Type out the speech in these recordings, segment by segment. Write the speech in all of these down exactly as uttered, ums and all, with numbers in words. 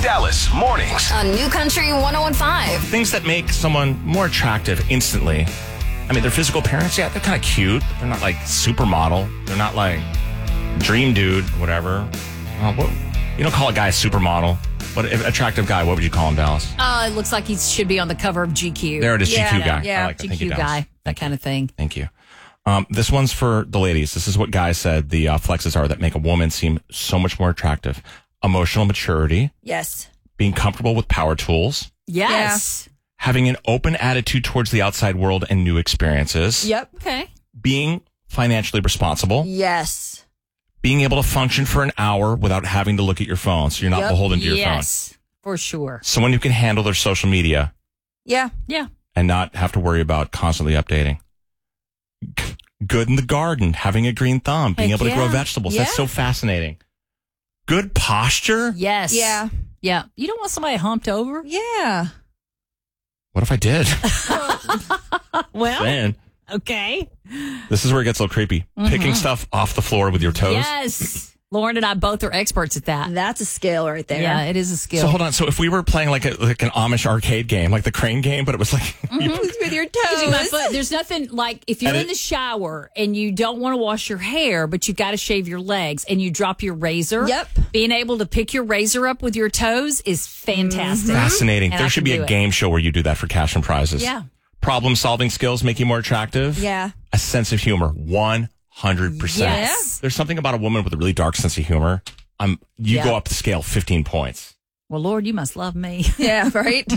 Dallas mornings on New Country one oh one point five. Things that make someone more attractive instantly. I mean, their physical appearance, yeah, they're kind of cute. They're not like supermodel. They're not like dream dude, whatever. Uh, what, you don't call a guy a supermodel. But an attractive guy, what would you call him, Dallas? Uh, it looks like he should be on the cover of G Q. There it is, yeah, G Q guy. Yeah, I like that. G Q Thank you, guy, Dallas. that kind of thing. Thank you. Um, this one's for the ladies. This is what guys said the uh, flexes are that make a woman seem so much more attractive. Emotional maturity. Yes. Being comfortable with power tools. Yes. Yeah. Having an open attitude towards the outside world and new experiences. Yep. Okay. Being financially responsible. Yes. Being able to function for an hour without having to look at your phone, so you're not Yep. beholden to your phone. Yes, for sure. Someone who can handle their social media Yeah. Yeah. and not have to worry about constantly updating. G- Good in the garden, having a green thumb, being Heck able to grow yeah. vegetables. That's Yeah. so fascinating. Good posture. Yes. Yeah. Yeah. You don't want somebody humped over? Yeah. What if I did? Well, Then okay. this is where it gets a little creepy. Picking stuff off the floor with your toes. Yes. Lauren and I both are experts at that. That's a skill right there. Yeah, it is a skill. So hold on. So if we were playing like a, like an Amish arcade game, like the crane game, but it was like you put- With your Using my toes. foot. There's nothing like if you're And in it- the shower and you don't want to wash your hair, but you got to shave your legs and you drop your razor. Yep. Being able to pick your razor up with your toes is fantastic. fascinating. And There I should can be do a it. game show where you do that for cash and prizes. Yeah. Problem solving skills make you more attractive. Yeah. A sense of humor, one hundred percent. Yes. There's something about a woman with a really dark sense of humor. Um, you Yeah. go up the scale fifteen points. Well, Lord, you must love me. Yeah, right?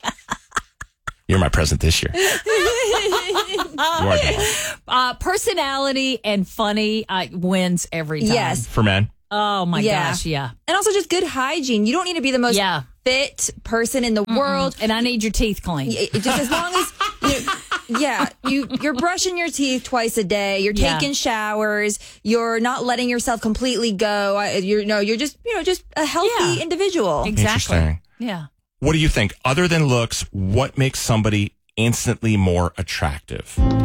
You're my present this year. You are Dallas. Uh, personality and funny uh, wins every time. Yes. For men. Oh my Yeah. gosh. Yeah. And also just good hygiene. You don't need to be the most Yeah. fit person in the world. And I need your teeth clean. Y- it- Just as long as, you, yeah, you, you're brushing your teeth twice a day. You're Yeah. taking showers. You're not letting yourself completely go. I- You're, no, you're just, you know, just a healthy Yeah. individual. Exactly. Interesting. Yeah. What do you think? Other than looks, what makes somebody instantly more attractive?